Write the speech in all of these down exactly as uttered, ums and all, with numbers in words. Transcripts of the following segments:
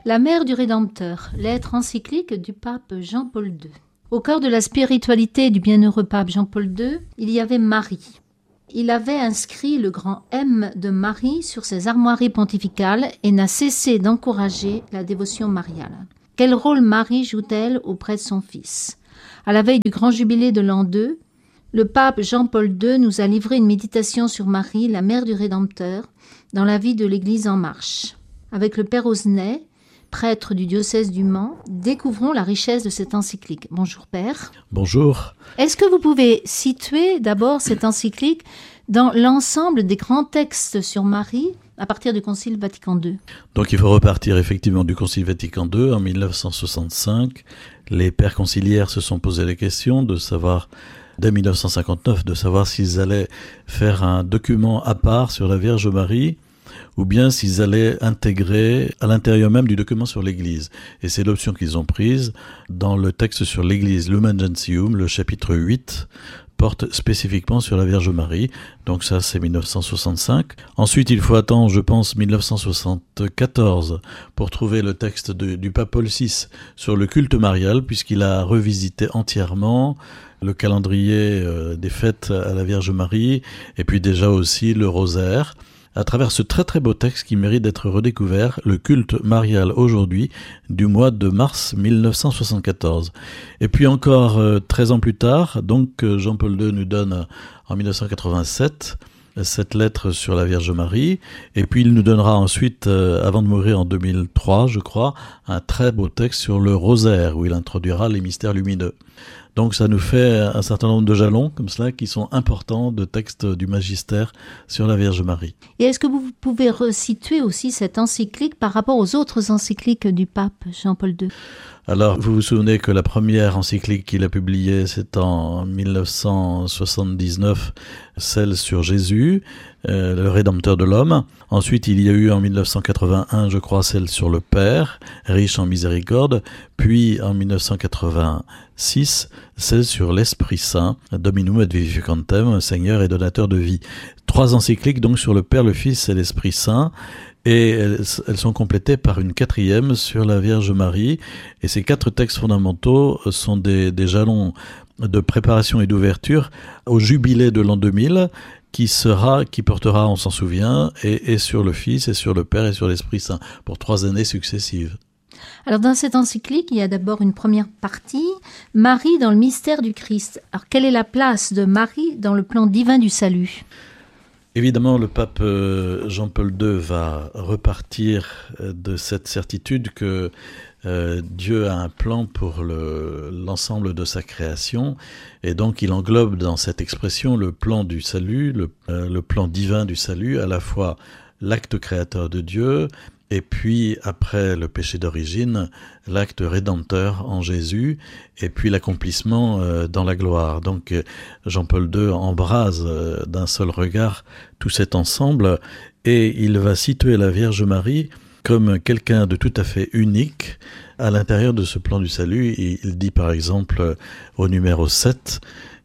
La mère du Rédempteur, lettre encyclique du pape Jean-Paul deux. Au cœur de la spiritualité du bienheureux pape Jean-Paul deux, il y avait Marie. Il avait inscrit le grand M de Marie sur ses armoiries pontificales et n'a cessé d'encourager la dévotion mariale. Quel rôle Marie joue-t-elle auprès de son fils ? À la veille du grand jubilé de l'an deux, le pape Jean-Paul deux nous a livré une méditation sur Marie, la mère du Rédempteur, dans la vie de l'Église en marche. Avec le père Osnay, prêtre du diocèse du Mans, découvrons la richesse de cette encyclique. Bonjour père. Bonjour. Est-ce que vous pouvez situer d'abord cette encyclique dans l'ensemble des grands textes sur Marie à partir du Concile Vatican deux ? Donc il faut repartir effectivement du Concile Vatican deux en mille neuf cent soixante-cinq. Les pères conciliaires se sont posé la question de savoir, dès mille neuf cent cinquante-neuf, de savoir s'ils allaient faire un document à part sur la Vierge Marie ou bien s'ils allaient intégrer à l'intérieur même du document sur l'Église. Et c'est l'option qu'ils ont prise dans le texte sur l'Église, Lumen Gentium, le chapitre huit, porte spécifiquement sur la Vierge Marie. Donc ça, c'est mille neuf cent soixante-cinq. Ensuite, il faut attendre, je pense, mille neuf cent soixante-quatorze pour trouver le texte de, du pape Paul six sur le culte marial, puisqu'il a revisité entièrement le calendrier euh, des fêtes à la Vierge Marie, et puis déjà aussi le rosaire, à travers ce très très beau texte qui mérite d'être redécouvert, le culte marial aujourd'hui, du mois de mars mille neuf cent soixante-quatorze. Et puis encore euh, treize ans plus tard, donc euh, Jean-Paul deux nous donne euh, en mille neuf cent quatre-vingt-sept cette lettre sur la Vierge Marie, et puis il nous donnera ensuite, euh, avant de mourir en deux mille trois, je crois, un très beau texte sur le rosaire, où il introduira les mystères lumineux. Donc ça nous fait un certain nombre de jalons, comme cela, qui sont importants de textes du magistère sur la Vierge Marie. Et est-ce que vous pouvez resituer aussi cette encyclique par rapport aux autres encycliques du pape Jean-Paul deux ? Alors, vous vous souvenez que la première encyclique qu'il a publiée, c'est en mille neuf cent soixante-dix-neuf, celle sur Jésus, euh, le Rédempteur de l'homme. Ensuite, il y a eu en mille neuf cent quatre-vingt-un, je crois, celle sur le Père, riche en miséricorde. Puis, en mille neuf cent quatre-vingt-six, celle sur l'Esprit Saint, Dominum et Vivificantem, Seigneur et donateur de vie. Trois encycliques, donc, sur le Père, le Fils et l'Esprit Saint. Et elles, elles sont complétées par une quatrième sur la Vierge Marie. Et ces quatre textes fondamentaux sont des, des jalons de préparation et d'ouverture au jubilé de l'an deux mille, qui sera, qui portera, on s'en souvient, et, et sur le Fils, et sur le Père, et sur l'Esprit Saint, pour trois années successives. Alors dans cette encyclique, il y a d'abord une première partie, Marie dans le mystère du Christ. Alors quelle est la place de Marie dans le plan divin du salut ? Évidemment, le pape Jean-Paul deux va repartir de cette certitude que euh, Dieu a un plan pour le, l'ensemble de sa création, et donc il englobe dans cette expression le plan du salut, le, euh, le plan divin du salut, à la fois l'acte créateur de Dieu, et puis, après le péché d'origine, l'acte rédempteur en Jésus, et puis l'accomplissement euh, dans la gloire. Donc, euh, Jean-Paul deux embrase euh, d'un seul regard tout cet ensemble, et il va situer la Vierge Marie comme quelqu'un de tout à fait unique à l'intérieur de ce plan du salut. Il dit par exemple au numéro sept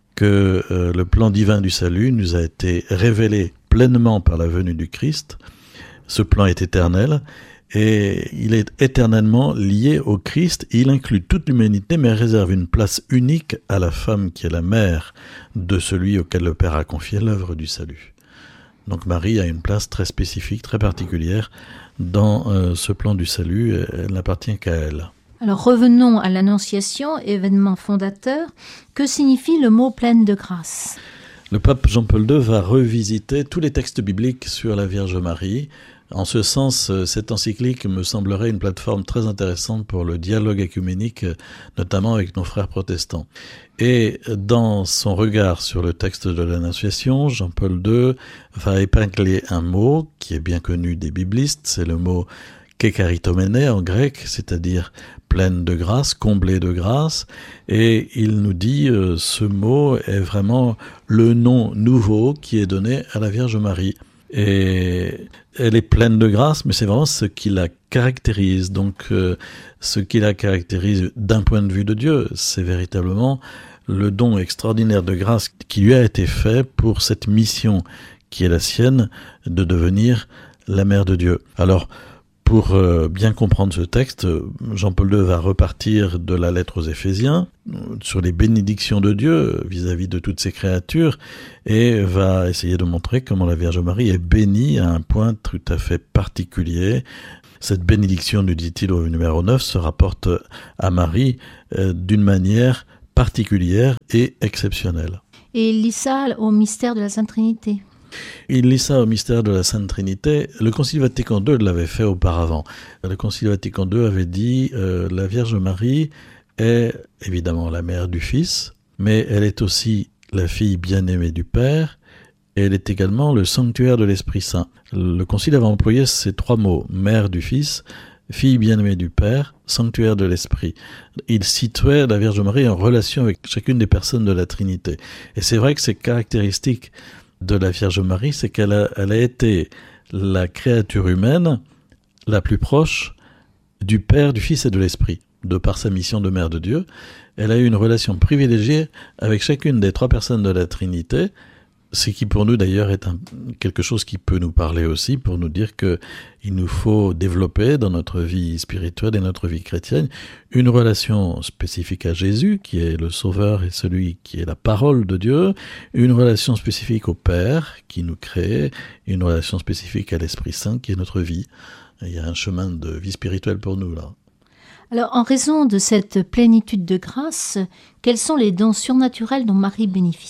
que euh, le plan divin du salut nous a été révélé pleinement par la venue du Christ. Ce plan est éternel et il est éternellement lié au Christ. Il inclut toute l'humanité mais réserve une place unique à la femme qui est la mère de celui auquel le Père a confié l'œuvre du salut. Donc Marie a une place très spécifique, très particulière dans euh, ce plan du salut. Elle n'appartient qu'à elle. Alors revenons à l'Annonciation, événement fondateur. Que signifie le mot « pleine de grâce » ? Le pape Jean-Paul deux va revisiter tous les textes bibliques sur la Vierge Marie. En ce sens, cette encyclique me semblerait une plateforme très intéressante pour le dialogue œcuménique, notamment avec nos frères protestants. Et dans son regard sur le texte de l'Annonciation, Jean-Paul deux va épingler un mot qui est bien connu des biblistes, c'est le mot kekaritomene en grec, c'est-à-dire pleine de grâce, comblée de grâce, et il nous dit euh, ce mot est vraiment le nom nouveau qui est donné à la Vierge Marie. Et elle est pleine de grâce, mais c'est vraiment ce qui la caractérise. Donc, euh, ce qui la caractérise d'un point de vue de Dieu, c'est véritablement le don extraordinaire de grâce qui lui a été fait pour cette mission qui est la sienne de devenir la mère de Dieu. Alors, Pour euh, bien comprendre ce texte, Jean-Paul deux va repartir de la lettre aux Éphésiens sur les bénédictions de Dieu vis-à-vis de toutes ses créatures et va essayer de montrer comment la Vierge Marie est bénie à un point tout à fait particulier. Cette bénédiction, nous dit-il au numéro neuf, se rapporte à Marie euh, d'une manière particulière et exceptionnelle. Et il lit ça au mystère de la Sainte Trinité. Il lit ça au mystère de la Sainte Trinité. Le Concile Vatican deux l'avait fait auparavant. Le Concile Vatican deux avait dit euh, la Vierge Marie est évidemment la mère du Fils, mais elle est aussi la fille bien-aimée du Père, et elle est également le sanctuaire de l'Esprit Saint. Le Concile avait employé ces trois mots, mère du Fils, fille bien-aimée du Père, sanctuaire de l'Esprit. Il situait la Vierge Marie en relation avec chacune des personnes de la Trinité. Et c'est vrai que c'est caractéristique de la Vierge Marie, c'est qu'elle a, elle a été la créature humaine la plus proche du Père, du Fils et de l'Esprit. De par sa mission de mère de Dieu, elle a eu une relation privilégiée avec chacune des trois personnes de la Trinité, ce qui pour nous d'ailleurs est un, quelque chose qui peut nous parler aussi pour nous dire que il nous faut développer dans notre vie spirituelle et notre vie chrétienne une relation spécifique à Jésus qui est le Sauveur et celui qui est la parole de Dieu, une relation spécifique au Père qui nous crée, une relation spécifique à l'Esprit Saint qui est notre vie. Il y a un chemin de vie spirituelle pour nous là. Alors, en raison de cette plénitude de grâce, quels sont les dons surnaturels dont Marie bénéficie ?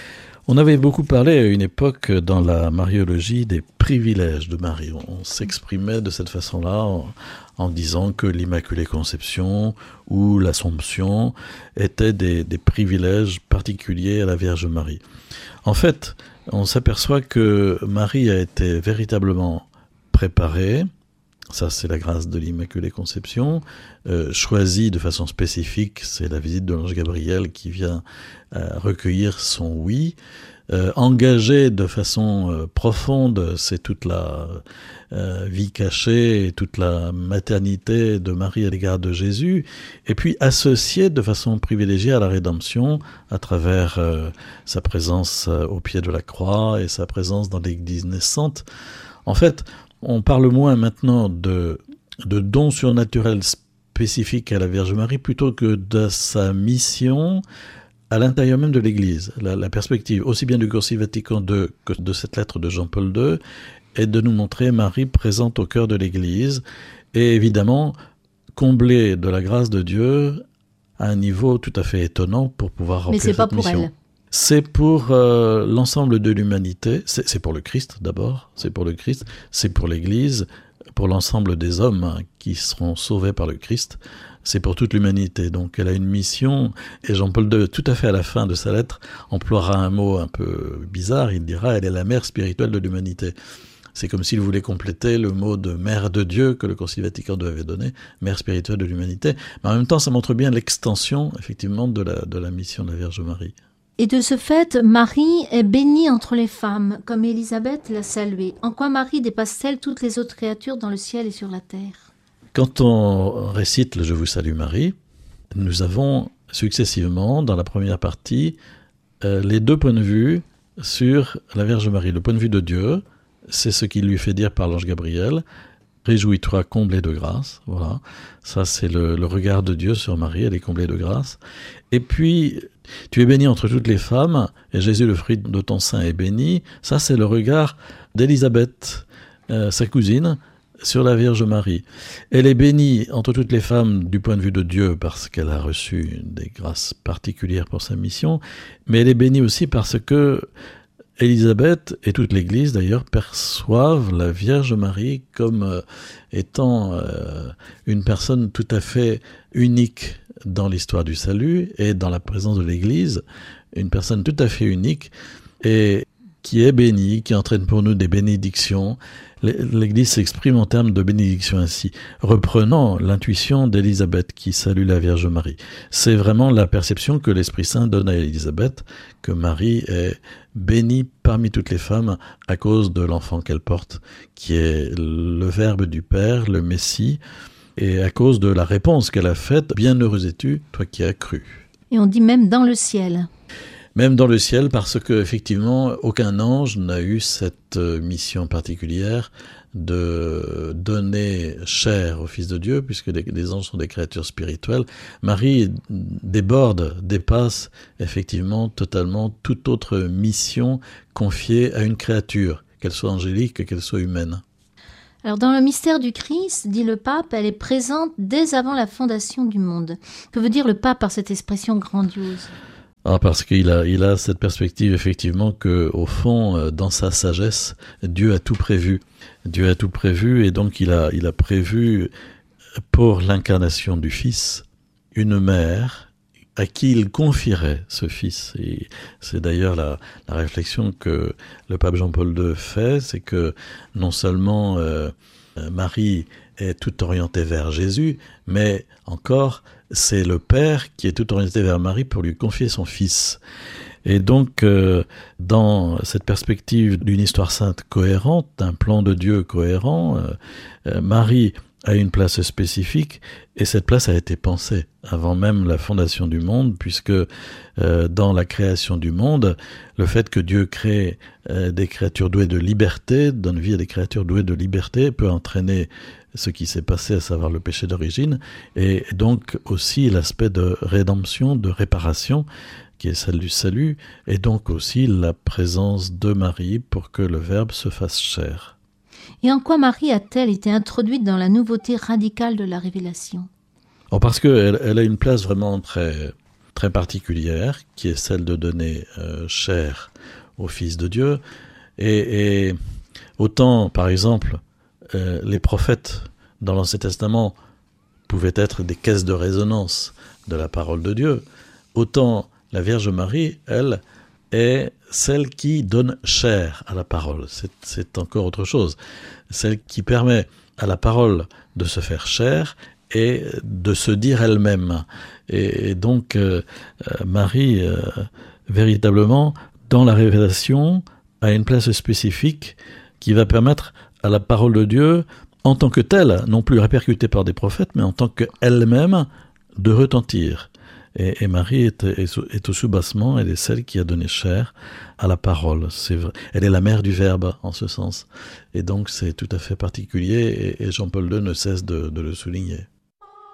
On avait beaucoup parlé à une époque dans la mariologie des privilèges de Marie. On s'exprimait de cette façon-là en, en disant que l'Immaculée Conception ou l'Assomption étaient des, des privilèges particuliers à la Vierge Marie. En fait, on s'aperçoit que Marie a été véritablement préparée. Ça, c'est la grâce de l'Immaculée Conception, euh, choisie de façon spécifique, c'est la visite de l'ange Gabriel qui vient euh, recueillir son oui, euh, engagée de façon euh, profonde, c'est toute la euh, vie cachée et toute la maternité de Marie à l'égard de Jésus, et puis associée de façon privilégiée à la rédemption à travers euh, sa présence euh, au pied de la croix et sa présence dans l'Église naissante. En fait, on parle moins maintenant de, de dons surnaturels spécifiques à la Vierge Marie plutôt que de sa mission à l'intérieur même de l'Église. La, la perspective, aussi bien du Concile Vatican deux que de cette lettre de Jean-Paul deux, est de nous montrer Marie présente au cœur de l'Église et évidemment comblée de la grâce de Dieu à un niveau tout à fait étonnant pour pouvoir remplir cette mission. Mais c'est pas pour elle. C'est pour euh, l'ensemble de l'humanité, c'est, c'est pour le Christ d'abord, c'est pour le Christ, c'est pour l'Église, pour l'ensemble des hommes hein, qui seront sauvés par le Christ, c'est pour toute l'humanité. Donc elle a une mission, et Jean-Paul deux, tout à fait à la fin de sa lettre, emploiera un mot un peu bizarre, il dira « elle est la mère spirituelle de l'humanité ». C'est comme s'il voulait compléter le mot de mère de Dieu que le Concile Vatican deux avait donné, mère spirituelle de l'humanité. Mais en même temps, ça montre bien l'extension, effectivement, de la, de la mission de la Vierge Marie. Et de ce fait, Marie est bénie entre les femmes, comme Élisabeth l'a saluée. En quoi Marie dépasse-t-elle toutes les autres créatures dans le ciel et sur la terre ? Quand on récite le « Je vous salue Marie », nous avons successivement, dans la première partie, euh, les deux points de vue sur la Vierge Marie. Le point de vue de Dieu, c'est ce qu'il lui fait dire par l'ange Gabriel. « Réjouis-toi, comblée de grâce ». Voilà, ça c'est le, le regard de Dieu sur Marie, elle est comblée de grâce. Et puis, tu es bénie entre toutes les femmes, et Jésus, le fruit de ton sein, est béni. Ça c'est le regard d'Élisabeth, euh, sa cousine, sur la Vierge Marie. Elle est bénie entre toutes les femmes du point de vue de Dieu parce qu'elle a reçu des grâces particulières pour sa mission, mais elle est bénie aussi parce que Élisabeth et toute l'Église d'ailleurs perçoivent la Vierge Marie comme euh, étant euh, une personne tout à fait unique dans l'histoire du salut et dans la présence de l'Église, une personne tout à fait unique et qui est bénie, qui entraîne pour nous des bénédictions. L'Église s'exprime en termes de bénédiction ainsi, reprenant l'intuition d'Élisabeth qui salue la Vierge Marie. C'est vraiment la perception que l'Esprit Saint donne à Élisabeth, que Marie est bénie parmi toutes les femmes à cause de l'enfant qu'elle porte, qui est le Verbe du Père, le Messie, et à cause de la réponse qu'elle a faite, « Bienheureuse es-tu, toi qui as cru ». Et on dit même dans le ciel. Même dans le ciel, parce que effectivement, aucun ange n'a eu cette mission particulière de donner chair au Fils de Dieu, puisque les, les anges sont des créatures spirituelles. Marie déborde, dépasse effectivement totalement toute autre mission confiée à une créature, qu'elle soit angélique, qu'elle soit humaine. Alors dans le mystère du Christ, dit le pape, elle est présente dès avant la fondation du monde. Que veut dire le pape par cette expression grandiose ? Ah, parce qu'il a, il a cette perspective effectivement que, au fond, dans sa sagesse, Dieu a tout prévu. Dieu a tout prévu et donc il a, il a prévu pour l'incarnation du Fils une mère à qui il confierait ce Fils. Et c'est d'ailleurs la, la réflexion que le pape Jean-Paul deux fait, c'est que non seulement euh, Marie est tout orientée vers Jésus, mais encore c'est le Père qui est tout orienté vers Marie pour lui confier son Fils. Et donc, euh, dans cette perspective d'une histoire sainte cohérente, d'un plan de Dieu cohérent, euh, euh, Marie a une place spécifique, et cette place a été pensée avant même la fondation du monde, puisque euh, dans la création du monde, le fait que Dieu crée euh, des créatures douées de liberté, donne vie à des créatures douées de liberté, peut entraîner ce qui s'est passé, à savoir le péché d'origine, et donc aussi l'aspect de rédemption, de réparation, qui est celle du salut, et donc aussi la présence de Marie pour que le Verbe se fasse chair. Et en quoi Marie a-t-elle été introduite dans la nouveauté radicale de la révélation ? Oh, parce qu'elle elle a une place vraiment très, très particulière, qui est celle de donner euh, chair au Fils de Dieu, et, et autant, par exemple, euh, les prophètes dans l'Ancien Testament pouvaient être des caisses de résonance de la parole de Dieu, autant la Vierge Marie, elle, est celle qui donne chair à la parole. C'est, c'est encore autre chose. Celle qui permet à la parole de se faire chair et de se dire elle-même. Et, et donc, euh, Marie, euh, véritablement, dans la révélation, a une place spécifique qui va permettre à la parole de Dieu, en tant que telle, non plus répercutée par des prophètes, mais en tant qu'elle-même, de retentir. Et, et Marie est, est, est au soubassement, elle est celle qui a donné chair à la parole. C'est vrai. Elle est la mère du Verbe, en ce sens. Et donc c'est tout à fait particulier, et, et Jean-Paul deux ne cesse de, de le souligner.